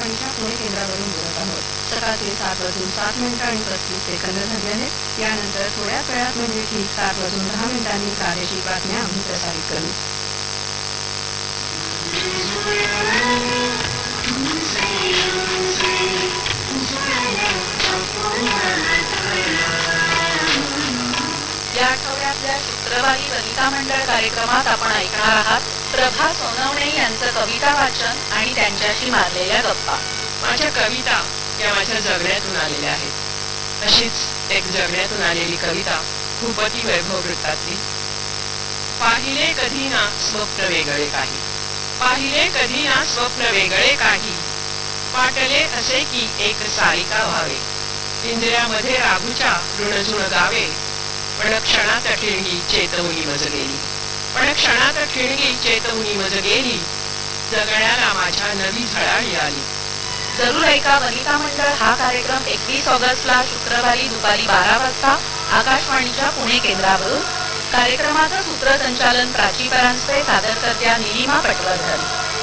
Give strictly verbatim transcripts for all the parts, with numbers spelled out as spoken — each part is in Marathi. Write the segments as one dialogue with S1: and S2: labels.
S1: आकाशवाणीच्या पुणे केंद्रावरून बोलत आहोत. सकाळचे सात वाजून सात मिनिटं आणि पस्तीस सेकंद झाले आहेत. यानंतर थोड्याच वेळात म्हणजे ठीक सात वाजून दहा मिनिटांनी प्रादेशिक बातम्या आम्ही प्रसारित करू. या आठवड्यातल्या शुक्रवारी वनिता मंडळ कार्यक्रमात आपण ऐकणार आहात प्रभा सोनवणे यांचं कविता वाचन आणि त्यांच्याशी मारलेल्या गप्पा.
S2: माझ्या कविता या माझ्या जगण्यातून आलेल्या आहेत. अशीच एक जगण्यातून आलेली कविता भूपती वैभव वृत्तातली. पाहिले कधी ना स्वप्न वेगळे काही, पाहिले कधी ना स्वप्न वेगळे काही, वाटले असे की एक सारिका व्हावे, पिंजऱ्यामध्ये राघूच्या ऋणझुण गावे, पण क्षणात ठिणगी चेतवणी मज गेली, पण क्षणात ठिणगी चेतवणी मज गेली, जगण्याला माझ्या नवी झळाळी आली.
S1: जरूर ऐका वनिता मंडळ हा कार्यक्रम एकवीस ऑगस्टला शुक्रवारी दुपारी बारा वाजता आकाशवाणीच्या पुणे केंद्रावरून. कार्यक्रमाचं सूत्रसंचालन प्राची परांजपे, सादरकर्त्या निलिमा पटवर्धन.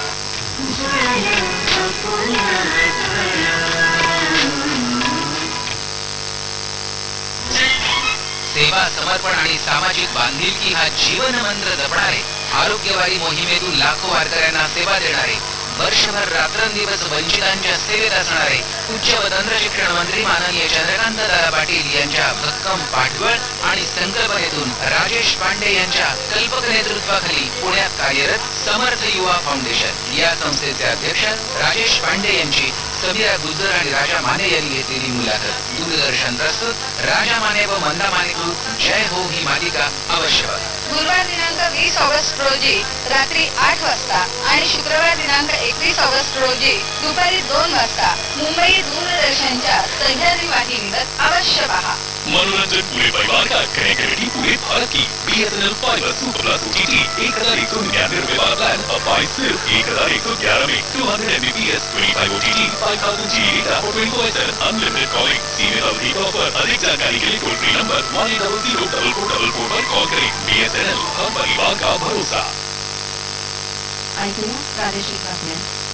S3: सेवा, समर्पण आणि सामाजिक बांधिलकी हा जीवन मंत्र जपणारे, आरोग्यवारी मोहिमेतून लाखो वारकऱ्यांना सेवा देणारे, वर्षभर रात्रंदिवस वंचितांच्या सेवेत असणारे उच्च व तंत्र शिक्षण मंत्री माननीय चंद्रकांत दादा पाटील यांच्या भक्कम पाठबळ आणि संकल्पनेतून राजेश पांडे यांच्या कल्पक नेतृत्वाखाली पुण्यात कार्यरत समर्थ युवा फाउंडेशन या संस्थेचे अध्यक्ष राजेश पांडे यांची समीरा गुजर आणि राजा माने यांनी घेतलेली मुलाखत. दूरदर्शन प्रस्तुत राजा माने व मंदा माने ग्रुप जय हो ही मालिका अवश्य बघा.
S1: गुरुवार दिनांक वीस ऑगस्ट रोजी रात्री आठ वाजता आणि शुक्रवार दिनांक एकवीस ऑगस्ट रोजी दुपारी दोन वाजता मुंबई दूरदर्शनच्या सह्याद्री वाहिनीवर अवश्य पहा.
S4: मनोरंजन पूरे परिवार का कनेक्टिविटी पूरे भारत की बी S N L fibre super plus O T T एक हजार एक सौ निन्यानवे रुपए वाला प्लान अब बाईस सिर्फ एक हजार एक सौ ग्यारह में टू हंड्रेड एम बी P S twenty five O T T five thousand G B data और twenty four by unlimited calling. सीमित अवधि का ऑफर. अधिक जानकारी के लिए toll free number one eight double Ziro double four double four पर कॉल करें. बी एस एन एल हर परिवार का भरोसा.
S1: ऐकूया प्रादेशिक बातम्या.